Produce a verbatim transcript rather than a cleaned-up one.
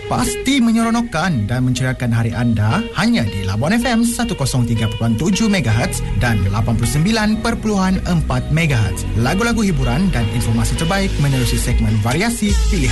pasti menyeronokkan dan menceriakan hari anda hanya di Labuan F M seratus tiga perpuluhan tujuh megahertz dan lapan puluh sembilan perpuluhan empat megahertz. Lagu-lagu hiburan dan informasi terbaik menerusi segmen variasi pilihan